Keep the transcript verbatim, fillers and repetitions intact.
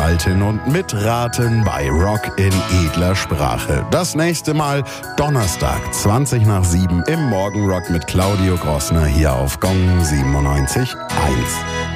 Mitgestalten und mitraten bei Rock in edler Sprache. Das nächste Mal Donnerstag, zwanzig nach sieben im Morgenrock mit Claudio Grossner hier auf Gong siebenundneunzig Komma eins.